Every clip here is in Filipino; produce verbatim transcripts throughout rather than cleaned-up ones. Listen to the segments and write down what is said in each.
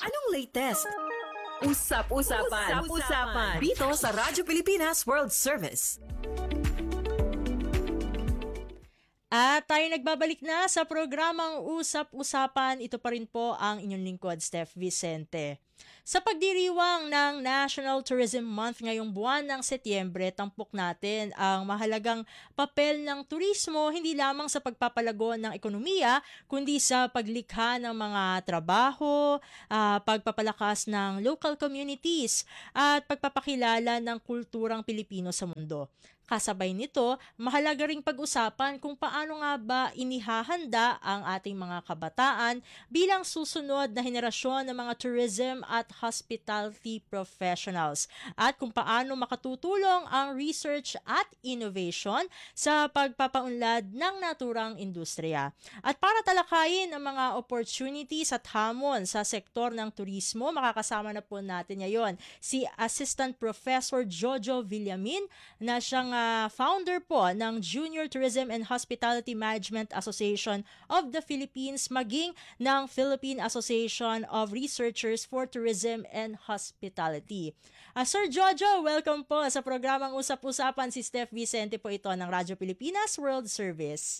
Anong latest? Usap-usapan. Usap-usapan. Dito sa Radyo Pilipinas World Service. At tayo nagbabalik na sa programang Usap-usapan. Ito pa rin po ang inyong lingkod, Steph Vicente. Sa pagdiriwang ng National Tourism Month ngayong buwan ng Setyembre, tampok natin ang mahalagang papel ng turismo hindi lamang sa pagpapalago ng ekonomiya, kundi sa paglikha ng mga trabaho, uh, pagpapalakas ng local communities, at pagpapakilala ng kulturang Pilipino sa mundo. Kasabay nito, mahalaga ring pag-usapan kung paano nga ba inihahanda ang ating mga kabataan bilang susunod na henerasyon ng mga tourism at hospitality professionals at kung paano makatutulong ang research at innovation sa pagpapaunlad ng naturang industriya. At para talakayin ang mga opportunities at hamon sa sektor ng turismo, makakasama na po natin ngayon si Assistant Professor Jojo Villamin na siyang uh, founder po ng Junior Tourism and Hospitality Management Association of the Philippines, maging ng Philippine Association of Researchers for Tourism and Hospitality. Uh, Sir Jojo, welcome po sa programang Usap-Usapan. Si Steph Vicente po ito ng Radyo Pilipinas World Service.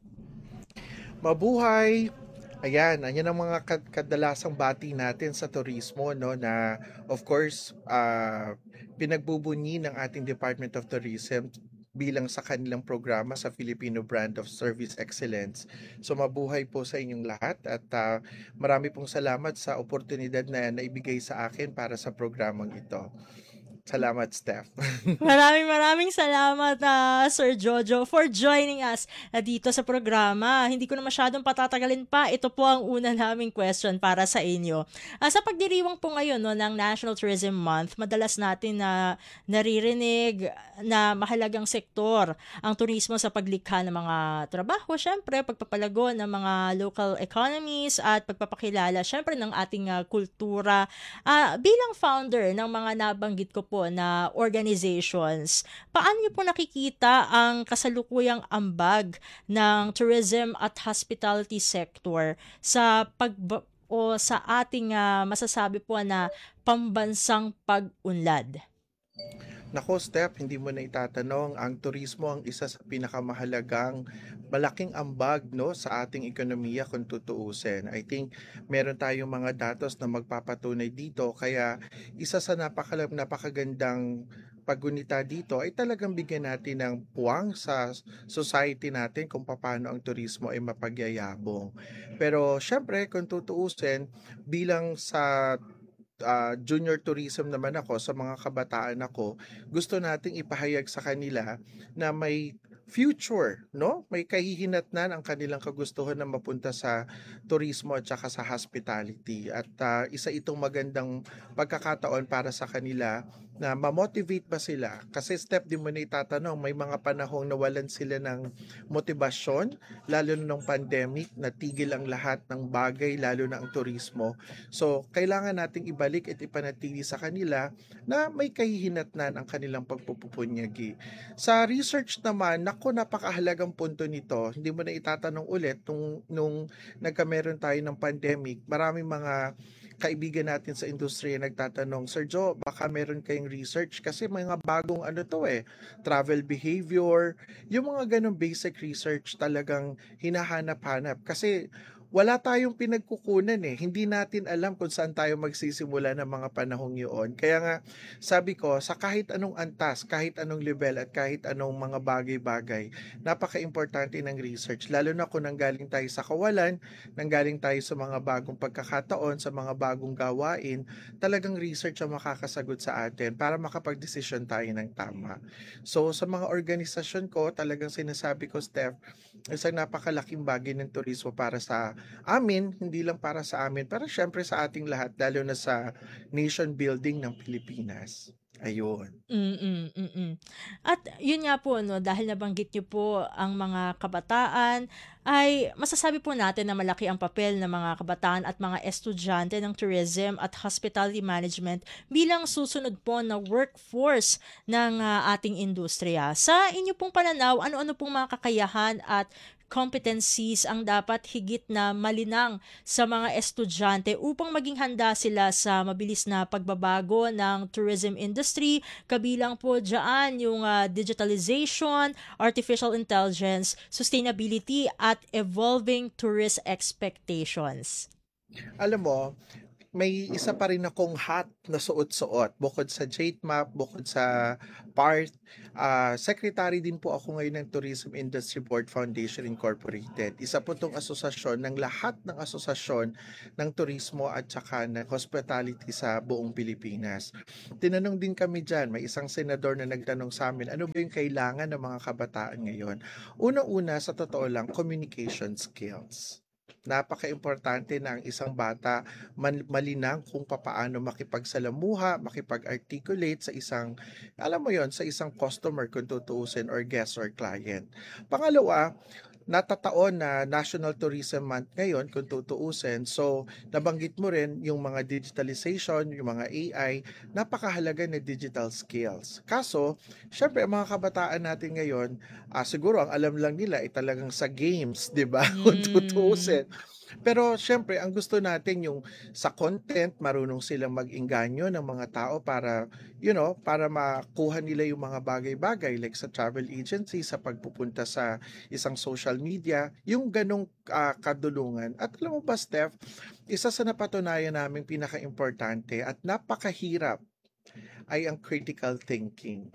Mabuhay! Ayan, ayan ang mga kadalasang bati natin sa turismo, no, na of course uh, pinagbubunyi ng ating Department of Tourism bilang sa kanilang programa sa Filipino Brand of Service Excellence. So mabuhay po sa inyong lahat at uh, marami pong salamat sa oportunidad na naibigay sa akin para sa programang ito. Salamat, Steph. maraming maraming salamat, uh, Sir Jojo, for joining us uh, dito sa programa. Hindi ko na masyadong patatagalin pa. Ito po ang una naming question para sa inyo. Uh, sa pagdiriwang po ngayon no, ng National Tourism Month, madalas natin na uh, naririnig na mahalagang sektor ang turismo sa paglikha ng mga trabaho, syempre, pagpapalago ng mga local economies at pagpapakilala, syempre, ng ating uh, kultura. Uh, bilang founder ng mga nabanggit ko po na organizations, paano niyo po nakikita ang kasalukuyang ambag ng tourism at hospitality sector sa pag o sa ating uh, masasabi po na pambansang pag-unlad? Nako, Steph, hindi mo na itatanong, ang turismo ang isa sa pinakamahalagang malaking ambag, no, sa ating ekonomiya kung tutuusin. I think meron tayong mga datos na magpapatunay dito, kaya isa sa napaka, napakagandang paggunita dito ay talagang bigyan natin ng puwang sa society natin kung paano ang turismo ay mapagyayabong. Pero syempre, kung tutuusin, bilang sa Uh, junior tourism naman ako, sa mga kabataan ako, gusto nating ipahayag sa kanila na may future, no? May kahihinatnan ang kanilang kagustuhan na mapunta sa turismo at saka sa hospitality. At uh, isa itong magandang pagkakataon para sa kanila na ma-motivate ba sila? Kasi Steph, di mo na itatanong, may mga panahong nawalan sila ng motibasyon, lalo na nung pandemic, natigil ang lahat ng bagay, lalo na ang turismo. So, kailangan nating ibalik at ipanatili sa kanila na may kahihinatnan ang kanilang pagpupupunyagi. Sa research naman, naku, napakahalagang punto nito. Hindi mo na itatanong ulit, nung, nung nagkameron tayo ng pandemic, maraming mga kaibigan natin sa industriya nagtatanong, Sir Joe, baka meron kayong research kasi mga bagong ano to eh, travel behavior, yung mga ganong basic research talagang hinahanap-hanap kasi wala tayong pinagkukunan eh. Hindi natin alam kung saan tayo magsisimula ng mga panahong yun. Kaya nga, sabi ko, sa kahit anong antas, kahit anong level at kahit anong mga bagay-bagay, napaka-importante ng research. Lalo na kung nanggaling tayo sa kawalan, nanggaling tayo sa mga bagong pagkakataon, sa mga bagong gawain, talagang research ang makakasagot sa atin para makapag-desisyon tayo ng tama. So, sa mga organisasyon ko, talagang sinasabi ko, Steph, isang napakalaking bagay ng turismo para sa amin, hindi lang para sa amin, pero syempre sa ating lahat, lalo na sa nation building ng Pilipinas. Ayun. Mm, mm. At yun nga po, no, dahil nabanggit niyo po ang mga kabataan, ay masasabi po natin na malaki ang papel ng mga kabataan at mga estudyante ng tourism at hospitality management bilang susunod po na workforce ng uh, ating industriya. Sa inyo pong pananaw, ano-ano pong mga kakayahan at competencies ang dapat higit na malinang sa mga estudyante upang maging handa sila sa mabilis na pagbabago ng tourism industry, kabilang po dyan yung ah, digitalization, artificial intelligence, sustainability at evolving tourist expectations? Alam mo, may isa pa rin akong hat na suot-suot bukod sa JTMAP, bukod sa PART. Ah, secretary din po ako ngayon ng Tourism Industry Board Foundation Incorporated. Isa po itong asosasyon ng lahat ng asosasyon ng turismo at saka ng hospitality sa buong Pilipinas. Tinanong din kami dyan, may isang senador na nagtanong sa amin, ano ba yung kailangan ng mga kabataan ngayon? Unang-una, sa totoo lang, communication skills. Napaka-importante na ang isang bata man, malinang kung papaano makipagsalamuha, makipag-articulate sa isang, alam mo yon, sa isang customer kung tutuusin or guest or client. Pangalawa, natataon na National Tourism Month ngayon kung tutuusin. So, nabanggit mo rin yung mga digitalization, yung mga A I, napakahalaga na digital skills. Kaso, syempre, ang mga kabataan natin ngayon, ah, siguro ang alam lang nila ay talagang sa games, di ba? Kung Mm. tutuusin. Pero syempre, ang gusto natin yung sa content, marunong silang mag-engganyo ng mga tao para, you know, para makuha nila yung mga bagay-bagay like sa travel agency, sa pagpupunta sa isang social media, yung ganong ah, kadulungan. At alam mo ba, Steph, isa sa napatunayan naming pinaka-importante at napakahirap ay ang critical thinking.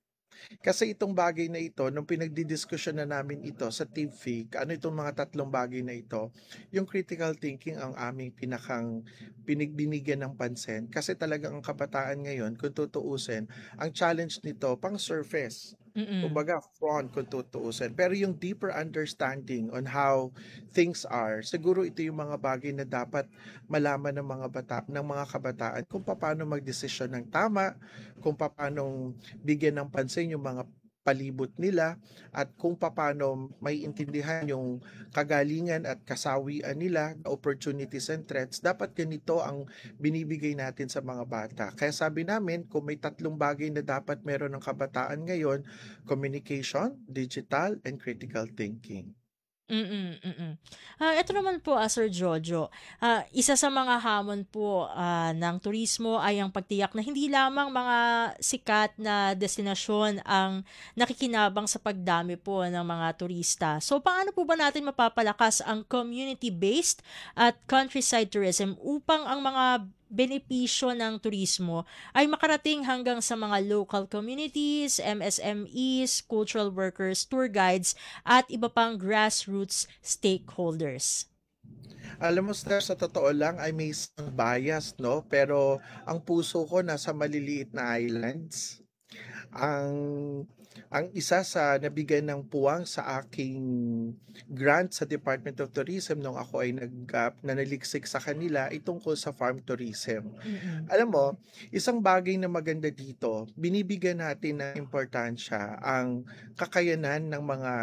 Kasi itong bagay na ito, nung pinagdidiskusyon na namin ito sa TeamFig, ano itong mga tatlong bagay na ito, yung critical thinking ang aming pinakang pinigbinigyan ng pansin. Kasi talagang ang kabataan ngayon, kung tutuusin, ang challenge nito pang surface. Mm. Kumbaga, front kung tutuusin. Pero yung deeper understanding on how things are, siguro ito yung mga bagay na dapat malaman ng mga bata, ng mga kabataan kung paano magdesisyon ng tama, kung paano bigyan ng pansin yung mga palibot nila at kung paano may intindihan yung kagalingan at kasawian nila, opportunities and threats, dapat ganito ang binibigay natin sa mga bata. Kaya sabi namin, kung may tatlong bagay na dapat meron ng kabataan ngayon, communication, digital, and critical thinking. Mm, mm. Ah, eto naman po, ah, Sir Jojo, ah, isa sa mga hamon po, ah, ng turismo ay ang pagtiyak na hindi lamang mga sikat na destinasyon ang nakikinabang sa pagdami po ng mga turista. So, paano po ba natin mapapalakas ang community-based at countryside tourism upang ang mga benepisyo ng turismo ay makarating hanggang sa mga local communities, M S M Es, cultural workers, tour guides, at iba pang grassroots stakeholders? Alam mo, Steph, sa totoo lang ay may isang bias, no? Pero ang puso ko nasa maliliit na islands. Ang ang isa sa nabigyan ng puwang sa aking grant sa Department of Tourism nung ako ay nag ah, nanaliksik sa kanila ay tungkol sa farm tourism. Mm. Alam mo, isang bagay na maganda dito, binibigyan natin ng importansya ang kakayanan ng mga,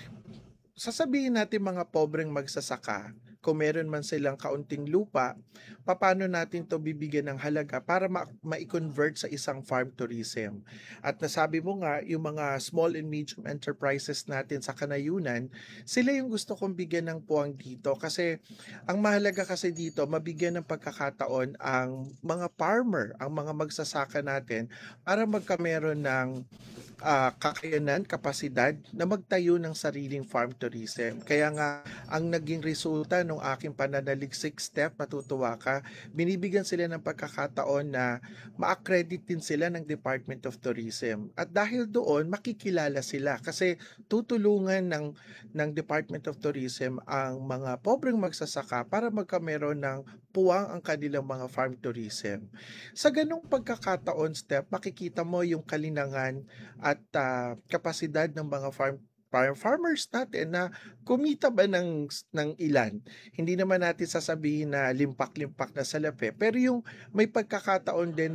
sasabihin natin, mga pobreng magsasaka. Kung meron man silang kaunting lupa, paano natin to bibigyan ng halaga para ma- ma-convert sa isang farm tourism. At nasabi mo nga, yung mga small and medium enterprises natin sa kanayunan, sila yung gusto kong bigyan ng puwang dito. Kasi ang mahalaga kasi dito, mabigyan ng pagkakataon ang mga farmer, ang mga magsasaka natin para magkameron ng ah, kakayanan, kapasidad na magtayo ng sariling farm tourism. Kaya nga, ang naging resulta ng aking pananaliksik, step, matutuwa ka, binibigyan sila ng pagkakataon na ma-accredit din sila ng Department of Tourism. At dahil doon, makikilala sila kasi tutulungan ng, ng Department of Tourism ang mga pobreng magsasaka para magkameron ng puwang ang kanilang mga farm tourism. Sa ganong pagkakataon, step, makikita mo yung kalinangan at ah, kapasidad ng mga farm farm farmers natin na kumita ba ng ng ilan. Hindi naman natin sasabihin na limpak-limpak na salapi, pero yung may pagkakataon din na bukod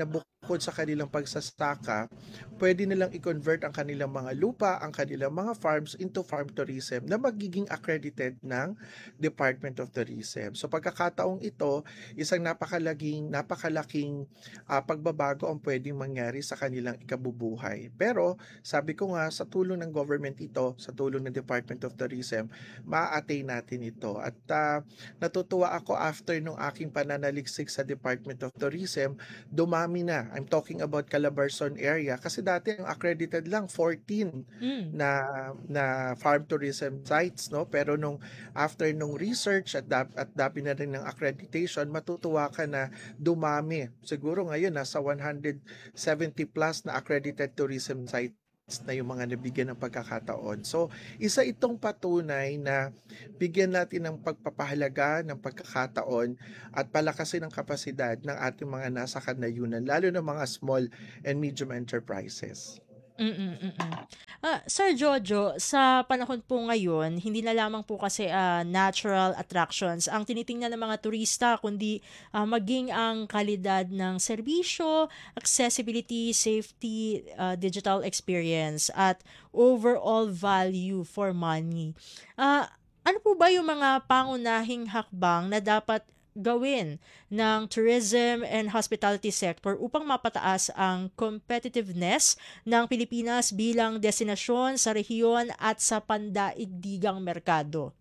bukod sa kanilang pagsasaka, pwede nilang i-convert ang kanilang mga lupa, ang kanilang mga farms into farm tourism na magiging accredited ng Department of Tourism. So pagkakataong ito, isang napakalaking, napakalaking ah, pagbabago ang pwedeng mangyari sa kanilang ikabubuhay. Pero sabi ko nga, sa tulong ng government ito, sa tulong ng Department of Tourism, maa-attain natin ito. At ah, natutuwa ako after nung aking pananaliksik sa Department of Tourism, dumami na. I'm talking about Calabarzon area kasi dati ang accredited lang fourteen Mm. na na farm tourism sites, no, pero nung after nung research at dap, at dami na rin ng accreditation, matutuwa ka na dumami. Siguro ngayon nasa one hundred seventy plus na accredited tourism sites na yung mga nabigyan ng pagkakataon. So, isa itong patunay na bigyan natin ng pagpapahalaga ng pagkakataon at palakasin ang kapasidad ng ating mga nasa kanayunan, lalo na mga small and medium enterprises. Mm, mm. Ah, Sir Jojo, sa panahon po ngayon, hindi na lamang po kasi ah, natural attractions ang tinitingnan ng mga turista, kundi ah, maging ang kalidad ng serbisyo, accessibility, safety, ah, digital experience, at overall value for money. Ah, ano po ba yung mga pangunahing hakbang na dapat gawin ng tourism and hospitality sector upang mapataas ang competitiveness ng Pilipinas bilang destinasyon sa rehiyon at sa pandaigdigang merkado?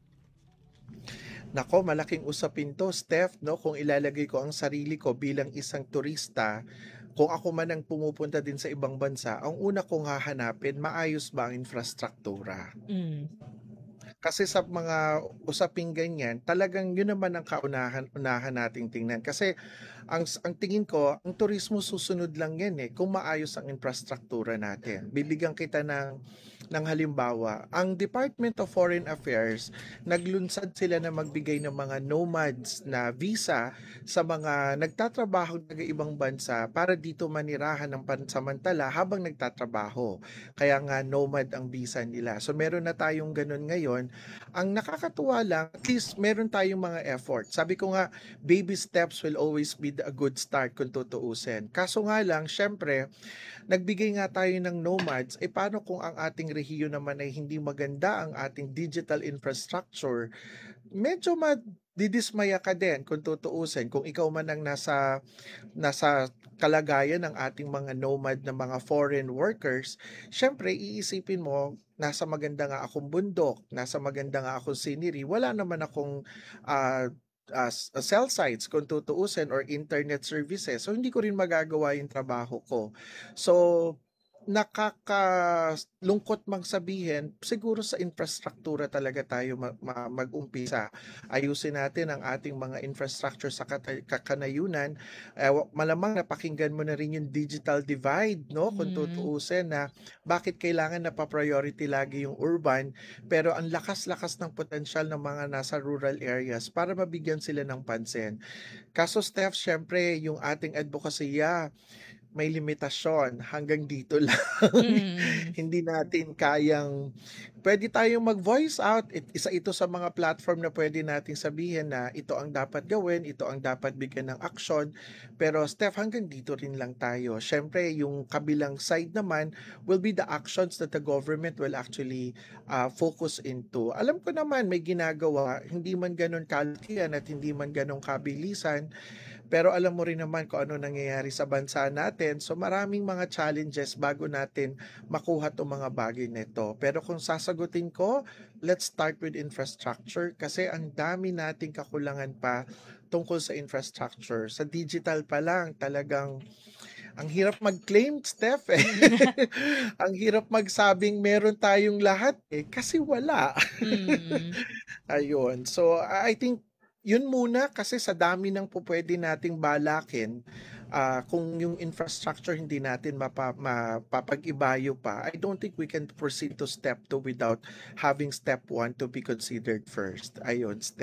Nako, malaking usapin to, Steph, no? Kung ilalagay ko ang sarili ko bilang isang turista, kung ako man ang pumupunta din sa ibang bansa, ang una kong hahanapin, maayos ba ang infrastruktura? Mm. Kasi sa mga usaping ganyan, talagang yun naman ang kaunahan unahan nating tingnan. Kasi ang ang tingin ko, ang turismo susunod lang yan eh kung maayos ang infrastruktura natin. Bibigyan kita ng ng halimbawa, ang Department of Foreign Affairs naglunsad sila na magbigay ng mga nomads na visa sa mga nagtatrabaho ng ibang bansa para dito manirahan ng pansamantala habang nagtatrabaho. Kaya nga nomad ang visa nila. So meron na tayong ganun ngayon. Ang nakakatuwa lang, at least meron tayong mga effort. Sabi ko nga, baby steps will always be a good start kung tutuusin. Kaso nga lang, syempre, nagbigay nga tayo ng nomads, eh paano kung ang ating rehiyon naman ay hindi maganda ang ating digital infrastructure? Medyo madidismaya ka din kung tutuusin. Kung ikaw man ang nasa, nasa kalagayan ng ating mga nomad na mga foreign workers, syempre iisipin mo, nasa maganda nga akong bundok, nasa maganda nga akong scenery, wala naman akong ah, as cell sites kung tutuusin or internet services. So hindi ko rin magagawa yung trabaho ko. So nakakalungkot mang sabihin, siguro sa infrastruktura talaga tayo ma- ma- mag-umpisa. Ayusin natin ang ating mga infrastructure sa kata- kakanayunan. Eh, wa- malamang napakinggan mo na rin yung digital divide, no? Kung Mm. tutuusin na bakit kailangan na pa-priority lagi yung urban, pero ang lakas-lakas ng potensyal ng mga nasa rural areas para mabigyan sila ng pansin. Kaso Steph, syempre yung ating advokasya may limitasyon, hanggang dito lang. Mm. Hindi natin kayang pwede tayong mag-voice out. It, isa ito sa mga platform na pwede nating sabihin na ito ang dapat gawin, ito ang dapat bigyan ng aksyon. Pero Steph, hanggang dito rin lang tayo. Syempre, yung kabilang side naman will be the actions that the government will actually uh, focus into. Alam ko naman may ginagawa, hindi man ganun kalakihan at hindi man ganun kabilisan. Pero alam mo rin naman kung ano nangyayari sa bansa natin. So maraming mga challenges bago natin makuha itong mga bagay nito. Pero kung sasagutin ko, let's start with infrastructure kasi ang dami nating kakulangan pa tungkol sa infrastructure. Sa digital pa lang, talagang ang hirap mag-claim, Steph eh. Ang hirap magsabing meron tayong lahat eh kasi wala. Mm. Ayun. So I I think yun muna kasi sa dami ng pupwede nating balakin, ah, kung yung infrastructure hindi natin mapa, mapapag-ibayo pa, I don't think we can proceed to step two without having step one to be considered first. Ayun, step.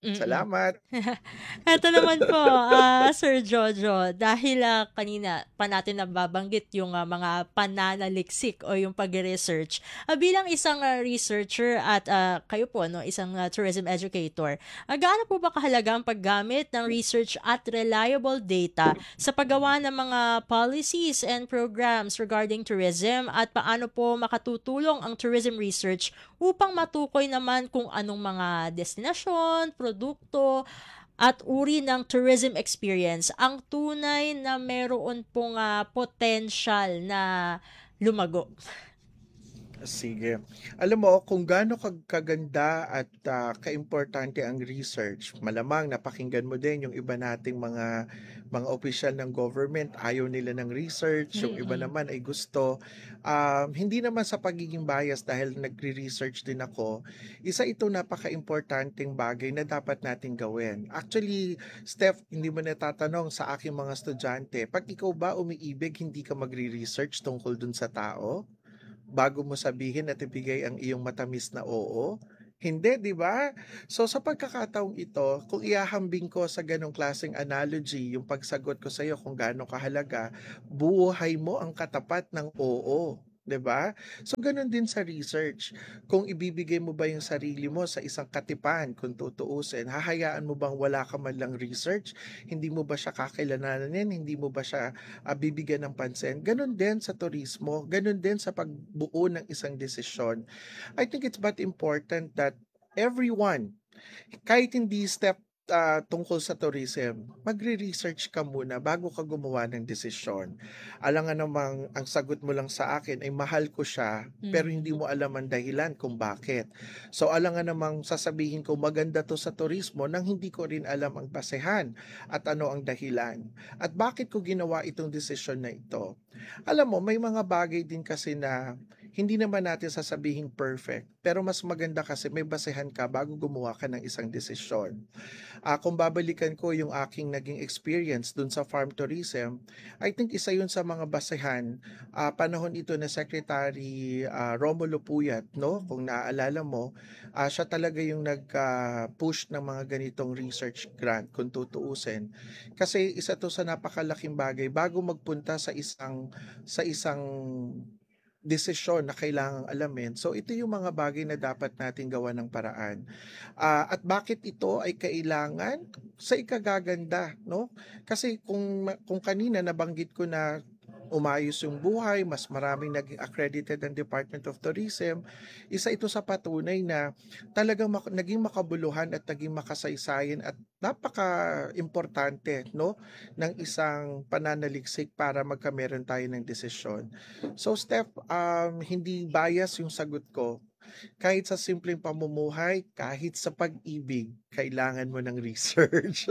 Mm. Salamat. Eto naman po, ah, Sir Jojo, dahil ah, kanina pa natin nababanggit yung ah, mga pananaliksik o yung pag-research. Ah, bilang isang ah, researcher at ah, kayo po, no, isang ah, tourism educator, ah, gaano po ba kahalaga ang paggamit ng research at reliable data sa paggawa ng mga policies and programs regarding tourism at paano po makatutulong ang tourism research upang matukoy naman kung anong mga destinasyon, produkto, at uri ng tourism experience ang tunay na meron pong ah, potential na lumago. Sige. Alam mo kung gaano kag kaganda at, ah, kaimportante ang research, malamang napakinggan mo din yung iba nating mga mga opisyal ng government, ayaw nila ng research, yung iba Mm. naman ay gusto. Um, hindi naman sa pagiging bias dahil nagre-research din ako, isa ito napakaimportanteng bagay na dapat nating gawin. Actually, Steph, hindi mo natatanong sa aking mga estudyante, 'pag ikaw ba umiibig, hindi ka magre-research tungkol dun sa tao? Bago mo sabihin at ibigay ang iyong matamis na oo? Hindi, 'di ba? So sa pagkakataong ito, kung ihahambing ko sa ganong klaseng analogy yung pagsagot ko sa iyo kung gaano kahalaga, buhay mo ang katapat ng oo, 'di ba? So gano'n din sa research. Kung ibibigay mo ba yung sarili mo sa isang katipan kung tutuusin, hahayaan mo bang wala ka man lang research? Hindi mo ba siya kakilalanin? Hindi mo ba siya ah, bibigyan ng pansin? Gano'n din sa turismo, gano'n din sa pagbuo ng isang desisyon. I think it's but important that everyone, kahit hindi step ah, tungkol sa tourism, magre-research ka muna bago ka gumawa ng desisyon. Alangan namang ang sagot mo lang sa akin ay mahal ko siya, pero hindi Mm. mo alam ang dahilan kung bakit. So alangan namang sasabihin ko maganda to sa turismo nang hindi ko rin alam ang basehan at ano ang dahilan. At bakit ko ginawa itong desisyon na ito. Alam mo, may mga bagay din kasi na hindi naman natin sasabihing perfect, pero mas maganda kasi may basehan ka bago gumawa ka ng isang desisyon. Ah, kung babalikan ko yung aking naging experience dun sa farm tourism, I think isa yun sa mga basehan, ah, panahon ito na Secretary ah, Romulo Puyat, no? Kung naaalala mo, ah, siya talaga yung nag-push ng mga ganitong research grant kung tutuusin. Kasi isa to sa napakalaking bagay bago magpunta sa isang sa isang desisyon na kailangang alamin. So ito yung mga bagay na dapat nating gawa ng paraan. Ah, at bakit ito ay kailangan? Sa ikagaganda, no? Kasi kung ma- kung kanina nabanggit ko na umayos yung buhay, mas maraming naging accredited ang Department of Tourism, isa ito sa patunay na talagang mak- naging makabuluhan at naging makasaysayan at napaka-importante, no, ng isang pananaliksik para magkameron tayo ng desisyon. So Steph, um, hindi bias yung sagot ko. Kahit sa simpleng pamumuhay, kahit sa pag-ibig, kailangan mo ng research.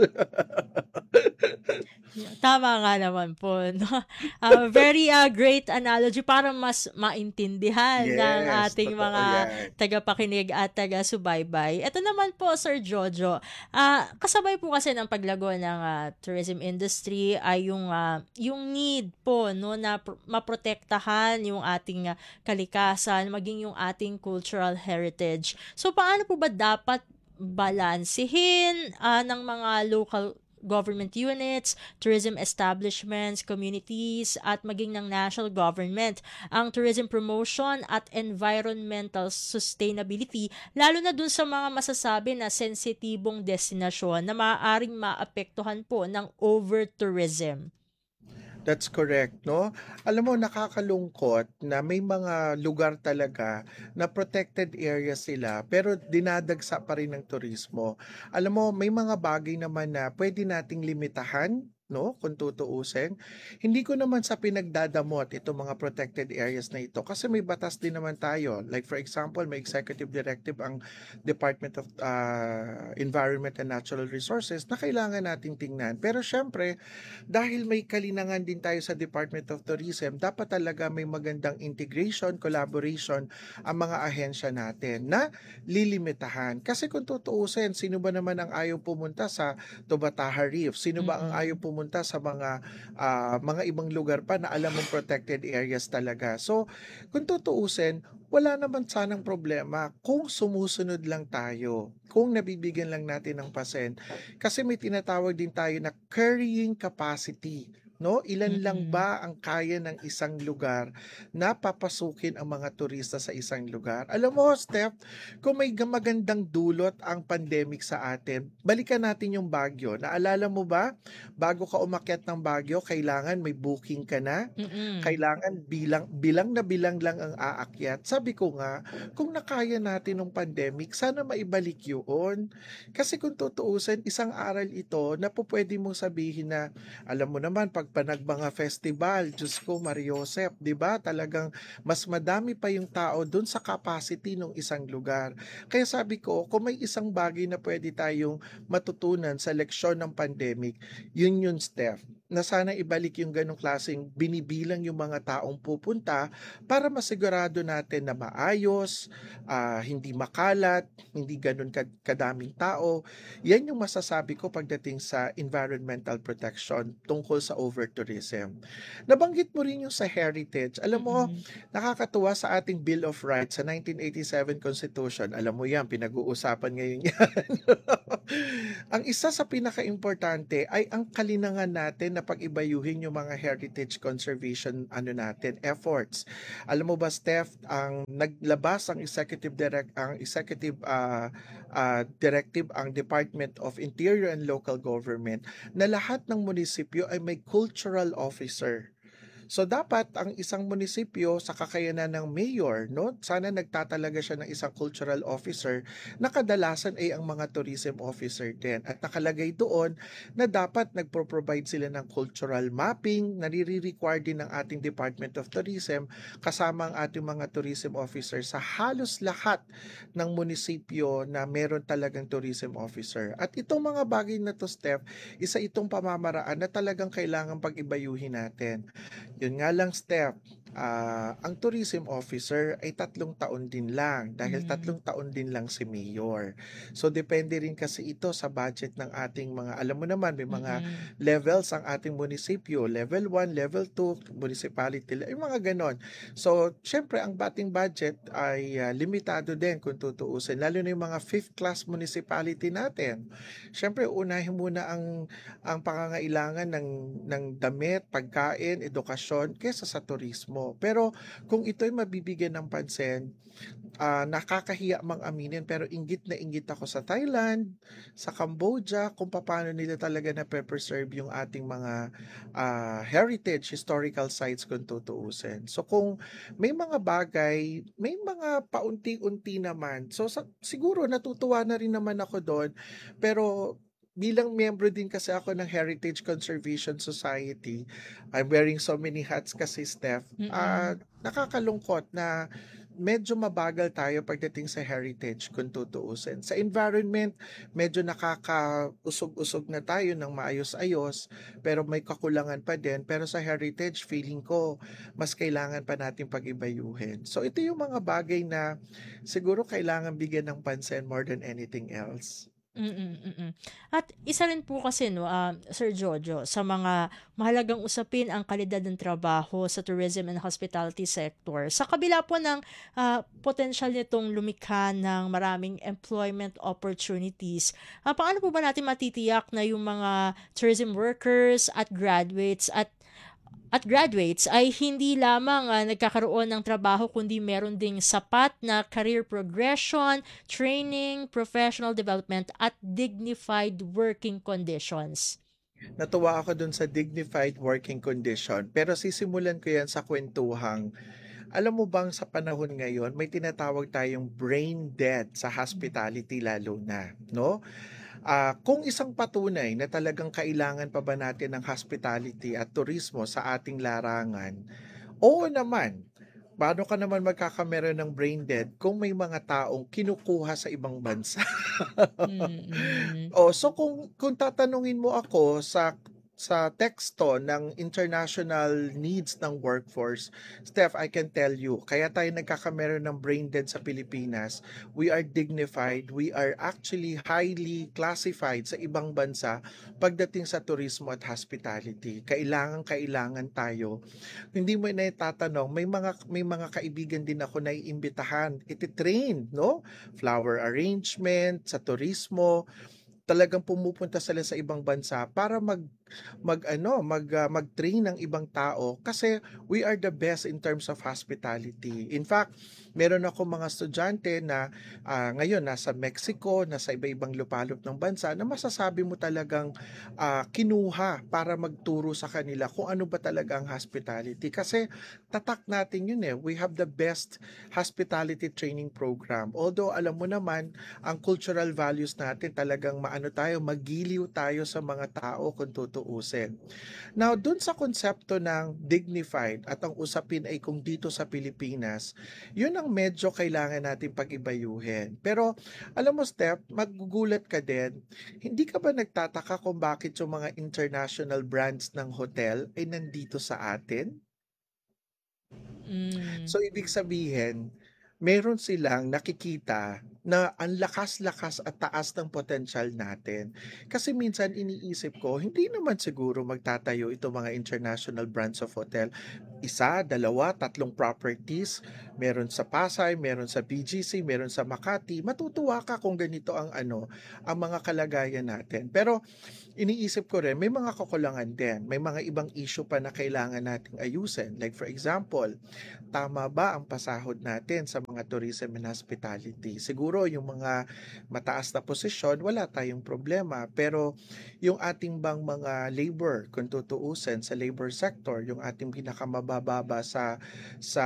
Yeah, tama nga naman po, no? Ah, very ah, great analogy para mas maintindihan ng Yes, ating totoo mga yan. tagapakinig at taga-subaybay. Ito naman po, Sir Jojo, ah, kasabay po kasi ng paglago ng ah, tourism industry ay yung ah, yung need po, no, na pro- maprotektahan yung ating ah, kalikasan, maging yung ating cultural heritage. So paano po ba dapat balansehin ah, ng mga local government units, tourism establishments, communities, at maging ng national government ang tourism promotion at environmental sustainability, lalo na dun sa mga masasabi na sensitibong destinasyon na maaaring maapektuhan po ng over-tourism. That's correct, no? Alam mo, nakakalungkot na may mga lugar talaga na protected area sila, pero dinadagsa pa rin ng turismo. Alam mo, may mga bagay naman na pwede nating limitahan, no? Kung tutuusin. Hindi ko naman sa pinagdadamot itong mga protected areas na ito kasi may batas din naman tayo. Like for example, may executive directive ang Department of ah, Environment and Natural Resources na kailangan nating tingnan. Pero syempre, dahil may kalinangan din tayo sa Department of Tourism, dapat talaga may magandang integration, collaboration ang mga ahensya natin na lilimitahan. Kasi kung tutuusin, sino ba naman ang ayaw pumunta sa Tubataha Reef? Sino ba ang ayaw Mm-mm. pumunta pumunta sa mga ah, mga ibang lugar pa na alam mong protected areas talaga. So, kung tutuusin, wala naman sanang problema kung sumusunod lang tayo, kung nabibigyan lang natin ng pasen. Kasi may tinatawag din tayo na carrying capacity. No, ilan lang Mm. ba ang kaya ng isang lugar na papasukin ang mga turista sa isang lugar? Alam mo, Steph, kung may ga- magandang dulot ang pandemic sa atin, balikan natin yung Baguio. Naalala mo ba? Bago ka umakyat ng Baguio, kailangan may booking ka na. Mm. Kailangan bilang bilang na bilang lang ang aakyat. Sabi ko nga, kung nakaya natin ng pandemic, sana maibalik yun. Kasi kung tutuusin, isang aral ito na po pwede mong sabihin na, alam mo naman, pag panag mga festival, Diyos ko, Mariosep, di ba? Talagang mas madami pa yung tao dun sa capacity ng isang lugar. Kaya sabi ko, kung may isang bagay na pwede tayong matutunan sa leksyon ng pandemic, yun yun, Steph, na sana ibalik yung ganong klaseng binibilang yung mga taong pupunta para masigurado natin na maayos, ah, hindi makalat, hindi ganon ka- kadaming tao. Yan yung masasabi ko pagdating sa environmental protection tungkol sa over-tourism. Nabanggit mo rin yung sa heritage. Alam mo, Mm. nakakatuwa sa ating Bill of Rights sa nineteen eighty-seven Constitution. Alam mo yan, pinag-uusapan ngayon yan. Ang isa sa pinaka-importante ay ang kalinangan natin na pag-ibayuhin yung mga heritage conservation ano natin, efforts. Alam mo ba, Steph, ang naglabas ang executive direct ang executive ah, ah, directive ang Department of Interior and Local Government na lahat ng munisipyo ay may cultural officer. So dapat ang isang munisipyo sa kakayanan ng mayor, no? Sana nagtatalaga siya ng isang cultural officer na kadalasan ay ang mga tourism officer din. At nakalagay doon na dapat nagpo-provide sila ng cultural mapping, nare-require din ng ating Department of Tourism kasama ang ating mga tourism officer sa halos lahat ng munisipyo na meron talagang tourism officer. At itong mga bagay na to, Steph, isa itong pamamaraan na talagang kailangan pag-ibayuhin natin. Yun nga lang, Steph, ah, ang tourism officer ay tatlong taon din lang dahil Mm. tatlong taon din lang si mayor. So depende rin kasi ito sa budget ng ating mga, alam mo naman, may mga Mm. levels ang ating munisipyo, level one, level two, municipality, yung mga ganon. So syempre ang bating budget ay ah, limitado din kung tutuusin, lalo na yung mga fifth class municipality natin. Syempre unahin muna ang ang pangangailangan ng ng damit, pagkain, edukasyon kaysa sa turismo. Pero kung ito'y mabibigyan ng pansin, ah, nakakahiya mang aminin pero inggit na inggit ako sa Thailand, sa Cambodia, kung paano nila talaga na preserve yung ating mga ah, heritage, historical sites kung tutuusin. So kung may mga bagay, may mga paunti-unti naman. So sa, siguro natutuwa na rin naman ako doon, pero bilang miyembro din kasi ako ng Heritage Conservation Society, I'm wearing so many hats kasi, Steph. Ah, Mm. nakakalungkot na medyo mabagal tayo pagdating sa heritage kung tutuusin. Sa environment, medyo nakakausog-usog na tayo ng maayos-ayos, pero may kakulangan pa din. Pero sa heritage, feeling ko, mas kailangan pa natin pag-ibayuhin. So ito yung mga bagay na siguro kailangan bigyan ng pansin more than anything else. Mm, mm. At isa rin po kasi 'no, ah, Sir Jojo, sa mga mahalagang usapin ang kalidad ng trabaho sa tourism and hospitality sector. Sa kabila po ng, ah, potensyal nitong lumikha ng maraming employment opportunities, ah, paano po ba natin matitiyak na yung mga tourism workers at graduates at at graduates ay hindi lamang ah, nagkakaroon ng trabaho kundi meron ding sapat na career progression, training, professional development at dignified working conditions. Natuwa ako dun sa dignified working condition, pero sisimulan ko yan sa kwentuhang, alam mo bang sa panahon ngayon, may tinatawag tayong brain dead sa hospitality lalo na, no? Ah, kung isang patunay na talagang kailangan pa ba natin ng hospitality at turismo sa ating larangan, oo naman. Paano ka naman magkakameron ng brain dead kung may mga taong kinukuha sa ibang bansa? Mm. Oh, so kung kung tatanungin mo ako sa sa teksto ng international needs ng workforce, Steph, I can tell you, kaya tayo nagkakameron ng brain dead sa Pilipinas, we are dignified, we are actually highly classified sa ibang bansa pagdating sa turismo at hospitality. Kailangan kailangan tayo. Hindi mo na itatanong, may mga may mga kaibigan din ako na iimbitahan, iti-train, no? Flower arrangement sa turismo, talagang pumupunta sila sa ibang bansa para mag mag-ano, mag, ah, mag-train ng ibang tao kasi we are the best in terms of hospitality. In fact, meron ako mga estudyante na ah, ngayon nasa Mexico, nasa iba-ibang lupalop ng bansa na masasabi mo talagang ah, kinuha para magturo sa kanila kung ano ba talaga ang hospitality. Kasi tatak natin yun eh. We have the best hospitality training program. Although alam mo naman, ang cultural values natin talagang maano tayo, magiliw tayo sa mga tao kung tutuusin. Now, dun sa konsepto ng dignified at ang usapin ay kung dito sa Pilipinas, yun ang medyo kailangan natin pag-ibayuhin. Pero alam mo, Steph, magugulat ka din, hindi ka ba nagtataka kung bakit yung mga international brands ng hotel ay nandito sa atin? Mm. So ibig sabihin, meron silang nakikita na ang lakas-lakas at taas ng potensyal natin. Kasi minsan iniisip ko, hindi naman siguro magtatayo itong mga international brands of hotel. Isa, dalawa, tatlong properties, meron sa Pasay, meron sa B G C, meron sa Makati. Matutuwa ka kung ganito ang ano, ang mga kalagayan natin. Pero iniisip ko rin, may mga kakulangan din. May mga ibang issue pa na kailangan nating ayusin. Like for example, tama ba ang pasahod natin sa mga tourism and hospitality? Siguro yung mga mataas na posisyon, wala tayong problema. Pero yung ating bang mga labor, kung tutuusin sa labor sector, yung ating pinakamabababa sa sa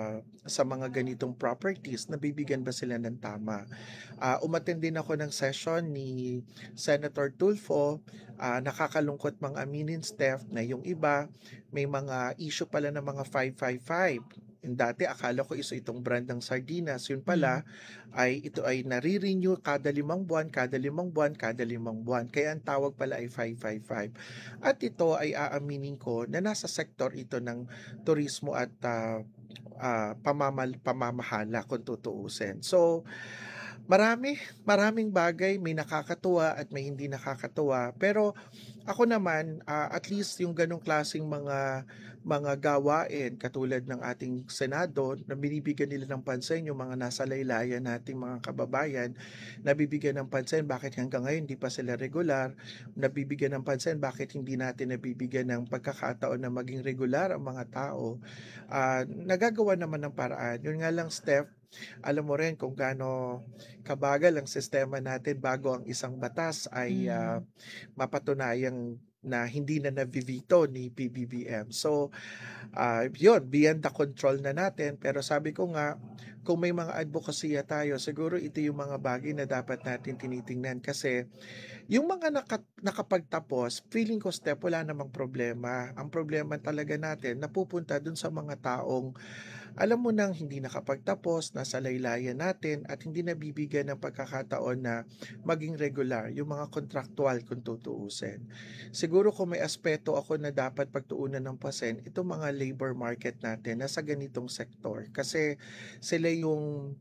sa mga ganitong properties, nabibigyan ba sila ng tama? Uh, umattend din ako ng session ni Senator Tulfo. Ah, nakakalungkot mang aminin, Steph, na yung iba may mga issue pala ng mga five five five. Yung dati akala ko isa itong brand ng sardinas, yun Mm. pala ay ito ay nare-renew kada limang buwan, kada limang buwan, kada limang buwan. Kaya ang tawag pala ay five five five. At ito ay aaminin ko na nasa sektor ito ng turismo at ah, ah, pamamal pamamahala kung tutuusin. So, marami, maraming bagay, may nakakatuwa at may hindi nakakatuwa. Pero ako naman, ah, at least yung ganong klaseng mga mga gawain katulad ng ating Senado na binibigyan nila ng pansin yung mga nasa laylayan nating mga kababayan, nabibigyan ng pansin bakit hanggang ngayon hindi pa sila regular, nabibigyan ng pansin bakit hindi natin nabibigyan ng pagkakataon na maging regular ang mga tao. Ah, nagagawa naman ng paraan. Yun nga lang, Steph, alam mo rin kung gaano kabagal ang sistema natin bago ang isang batas ay ah, Mm. mapatunayang na hindi na nabivito ni P B B M. So, ah, yun, beyond the control na natin. Pero sabi ko nga, kung may mga advokasya tayo, siguro ito yung mga bagay na dapat natin tinitingnan. Kasi yung mga naka, nakapagtapos, feeling ko, Step, wala namang problema. Ang problema talaga natin, napupunta dun sa mga taong alam mo nang hindi nakapagtapos, nasa laylayan natin at hindi nabibigyan ng pagkakataon na maging regular, yung mga kontraktual kung tutuusin. Siguro kung may aspeto ako na dapat pagtuunan ng pasen, itong mga labor market natin nasa ganitong sektor. Kasi sila yung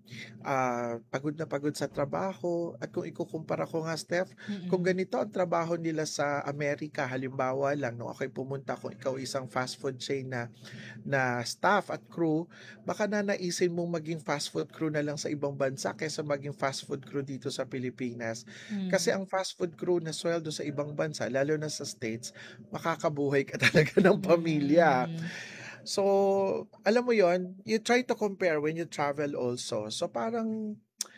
ah, pagod na pagod sa trabaho at kung ikukumpara ko nga, Steph, kung Mm. ganito ang trabaho nila sa Amerika, halimbawa lang, no, ako'y pumunta kung ikaw isang fast food chain na na staff at crew, baka nanaisin mong maging fast food crew na lang sa ibang bansa kaysa maging fast food crew dito sa Pilipinas. Kasi Mm. ang fast food crew na sweldo sa ibang bansa, lalo na sa States, makakabuhay ka talaga ng pamilya. Mm. So, alam mo yon, you try to compare when you travel also. So, parang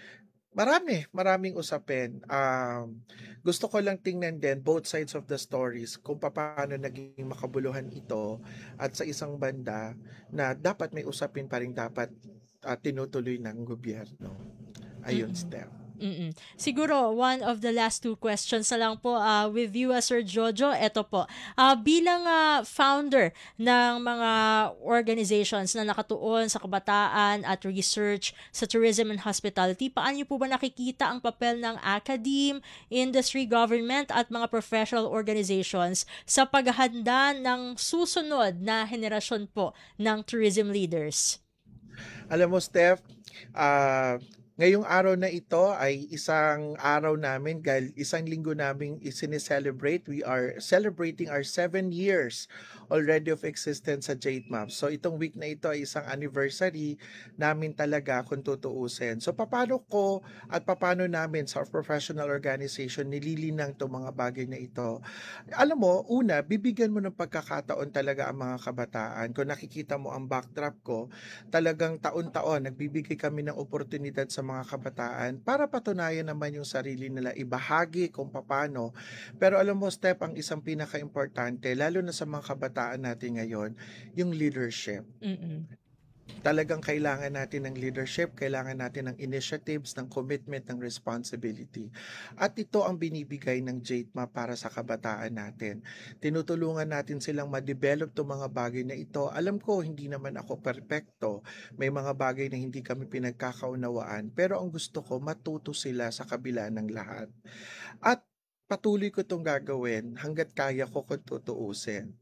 marami, maraming usapin. Um, gusto ko lang tingnan din both sides of the stories kung paano naging makabuluhan ito at sa isang banda na dapat may usapin pa rin dapat ah, tinutuloy ng gobyerno. Ayun, Mm. Steph. Mm. Siguro, one of the last two questions na lang po uh, with you, uh, Sir Jojo. Ito po, uh, bilang uh, founder ng mga organizations na nakatuon sa kabataan at research sa tourism and hospitality, paano niyo po ba nakikita ang papel ng academe, industry, government at mga professional organizations sa paghahanda ng susunod na henerasyon po ng tourism leaders? Alam mo, Steph, uh, ngayong araw na ito ay isang araw namin dahil isang linggo namin isineselebrate. We are celebrating our seven years already of existence sa Jade Map. So itong week na ito ay isang anniversary namin talaga kung tutuusin. So paano ko at paano namin sa professional organization nililinang itong mga bagay na ito? Alam mo, una, bibigyan mo ng pagkakataon talaga ang mga kabataan. Kung nakikita mo ang backdrop ko, talagang taon-taon nagbibigay kami ng oportunidad sa mga kabataan para patunayan naman yung sarili nila, ibahagi kung paano. Pero alam mo, Step, ang isang pinaka-importante, lalo na sa mga kabataan natin ngayon, yung leadership. Mm-mm. Talagang kailangan natin ng leadership, kailangan natin ng initiatives, ng commitment, ng responsibility. At ito ang binibigay ng Jade Map para sa kabataan natin. Tinutulungan natin silang ma-develop itong mga bagay na ito. Alam ko, hindi naman ako perpekto. May mga bagay na hindi kami pinagkakaunawaan. Pero ang gusto ko, matuto sila sa kabila ng lahat. At patuloy ko itong gagawin hanggat kaya ko kung tutuusin.